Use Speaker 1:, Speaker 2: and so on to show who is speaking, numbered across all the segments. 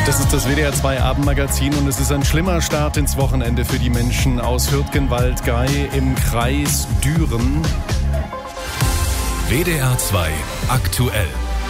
Speaker 1: Das ist das WDR 2 Abendmagazin und es ist ein schlimmer Start ins Wochenende für die Menschen aus Hürtgenwald-Gey im Kreis Düren.
Speaker 2: WDR 2 aktuell.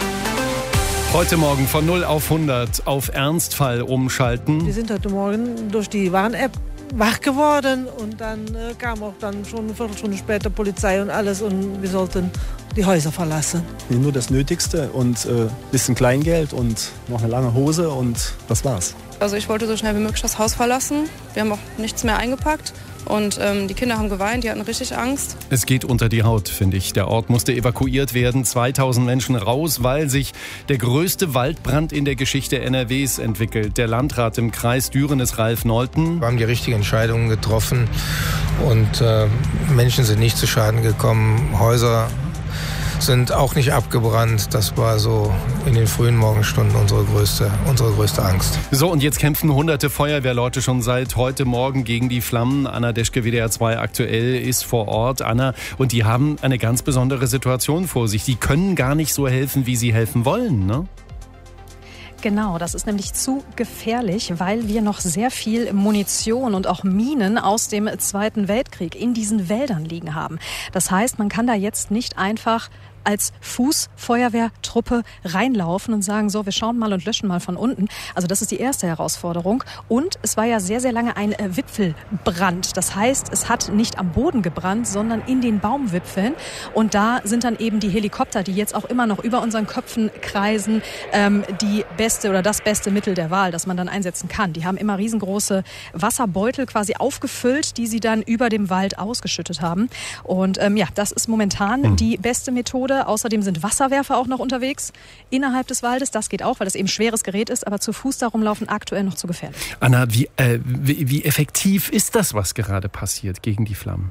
Speaker 1: Heute Morgen von 0 auf 100 auf Ernstfall umschalten.
Speaker 3: Wir sind heute Morgen durch die Warn-App wach geworden und dann kam auch dann schon eine Viertelstunde später Polizei und alles und wir sollten die Häuser verlassen.
Speaker 4: Nur das Nötigste und bisschen Kleingeld und noch eine lange Hose und das war's.
Speaker 5: Also ich wollte so schnell wie möglich das Haus verlassen. Wir haben auch nichts mehr eingepackt. Und die Kinder haben geweint, die hatten richtig Angst.
Speaker 1: Es geht unter die Haut, finde ich. Der Ort musste evakuiert werden, 2000 Menschen raus, weil sich der größte Waldbrand in der Geschichte NRWs entwickelt. Der Landrat im Kreis Düren ist Ralf Nolten.
Speaker 6: Wir haben die richtigen Entscheidungen getroffen und Menschen sind nicht zu Schaden gekommen. Häuser sind auch nicht abgebrannt. Das war so in den frühen Morgenstunden unsere größte Angst.
Speaker 1: So, und jetzt kämpfen hunderte Feuerwehrleute schon seit heute Morgen gegen die Flammen. Anna Deschke, WDR 2 aktuell, ist vor Ort. Anna, und die haben eine ganz besondere Situation vor sich. Die können gar nicht so helfen, wie sie helfen wollen, ne?
Speaker 7: Genau, das ist nämlich zu gefährlich, weil wir noch sehr viel Munition und auch Minen aus dem Zweiten Weltkrieg in diesen Wäldern liegen haben. Das heißt, man kann da jetzt nicht einfach als Fußfeuerwehrtruppe reinlaufen und sagen, so, wir schauen mal und löschen mal von unten. Also das ist die erste Herausforderung. Und es war ja sehr, sehr lange ein Wipfelbrand. Das heißt, es hat nicht am Boden gebrannt, sondern in den Baumwipfeln. Und da sind dann eben die Helikopter, die jetzt auch immer noch über unseren Köpfen kreisen, die beste oder das beste Mittel der Wahl, das man dann einsetzen kann. Die haben immer riesengroße Wasserbeutel quasi aufgefüllt, die sie dann über dem Wald ausgeschüttet haben. Und ja, das ist momentan die beste Methode. Außerdem sind Wasserwerfer auch noch unterwegs innerhalb des Waldes. Das geht auch, weil das eben schweres Gerät ist, aber zu Fuß darum laufen aktuell noch zu gefährlich.
Speaker 1: Anna, wie effektiv ist das, was gerade passiert gegen die Flammen?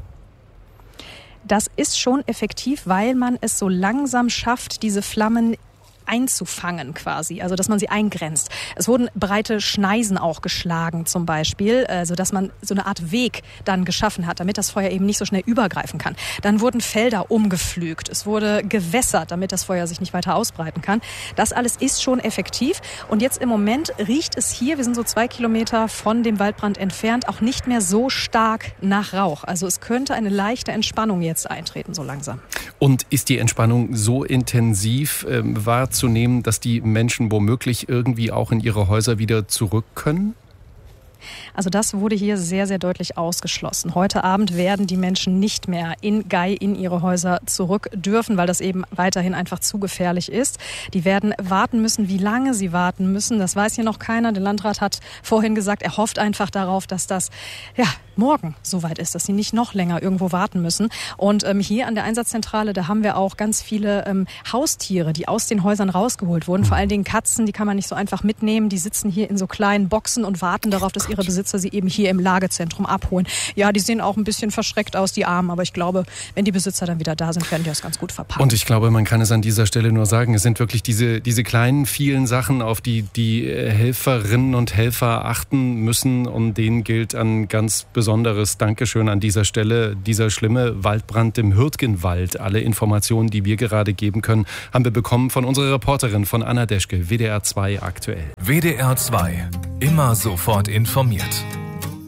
Speaker 7: Das ist schon effektiv, weil man es so langsam schafft, diese Flammen einzufangen quasi, also dass man sie eingrenzt. Es wurden breite Schneisen auch geschlagen zum Beispiel, sodass man so eine Art Weg dann geschaffen hat, damit das Feuer eben nicht so schnell übergreifen kann. Dann wurden Felder umgepflügt, es wurde gewässert, damit das Feuer sich nicht weiter ausbreiten kann. Das alles ist schon effektiv und jetzt im Moment riecht es hier, wir sind so 2 Kilometer von dem Waldbrand entfernt, auch nicht mehr so stark nach Rauch. Also es könnte eine leichte Entspannung jetzt eintreten, so langsam.
Speaker 1: Und ist die Entspannung so intensiv wahrzunehmen, dass die Menschen womöglich irgendwie auch in ihre Häuser wieder zurück können?
Speaker 7: Also das wurde hier sehr, sehr deutlich ausgeschlossen. Heute Abend werden die Menschen nicht mehr in Gey in ihre Häuser zurück dürfen, weil das eben weiterhin einfach zu gefährlich ist. Die werden warten müssen. Wie lange sie warten müssen, das weiß hier noch keiner. Der Landrat hat vorhin gesagt, er hofft einfach darauf, dass das morgen soweit ist, dass sie nicht noch länger irgendwo warten müssen. Und hier an der Einsatzzentrale, da haben wir auch ganz viele Haustiere, die aus den Häusern rausgeholt wurden. Vor allen Dingen Katzen, die kann man nicht so einfach mitnehmen. Die sitzen hier in so kleinen Boxen und warten darauf, dass ihre Besitzer sie eben hier im Lagezentrum abholen. Ja, die sehen auch ein bisschen verschreckt aus, die Armen, aber ich glaube, wenn die Besitzer dann wieder da sind, werden die das ganz gut verpacken.
Speaker 1: Und ich glaube, man kann es an dieser Stelle nur sagen, es sind wirklich diese kleinen, vielen Sachen, auf die Helferinnen und Helfer achten müssen und denen gilt ein ganz besonderes Dankeschön an dieser Stelle. Dieser schlimme Waldbrand im Hürtgenwald. Alle Informationen, die wir gerade geben können, haben wir bekommen von unserer Reporterin, von Anna Deschke, WDR 2 aktuell.
Speaker 2: WDR 2. Immer sofort informiert.